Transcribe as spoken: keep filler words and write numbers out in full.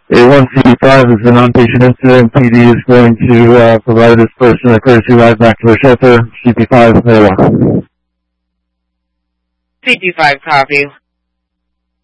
A one C five is a non-patient incident. P D is going to uh, provide this person a courtesy ride back to her shelter. C P five, very well. C P five, copy.